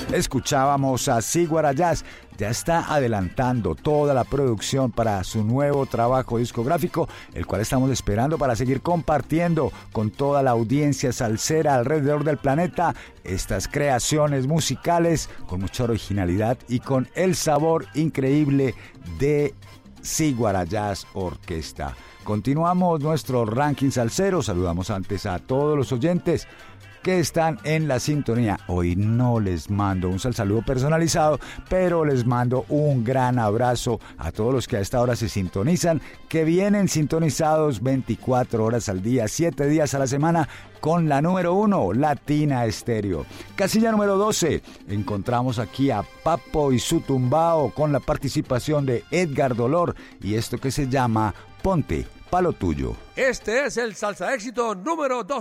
Escuchábamos a Ciguara Jazz. Ya está adelantando toda la producción para su nuevo trabajo discográfico, el cual estamos esperando para seguir compartiendo con toda la audiencia salsera alrededor del planeta estas creaciones musicales con mucha originalidad y con el sabor increíble de Ciguara Jazz Orquesta. Continuamos nuestro ranking salsero. Saludamos antes a todos los oyentes que están en la sintonía. Hoy no les mando un saludo personalizado, pero les mando un gran abrazo a todos los que a esta hora se sintonizan, que vienen sintonizados 24 horas al día, 7 días a la semana, con la número 1, Latina Estéreo. Casilla número 12, encontramos aquí a Papo y su tumbao con la participación de Edgar Dolor y esto que se llama Ponte pa' lo tuyo. Este es el salsa éxito número 12.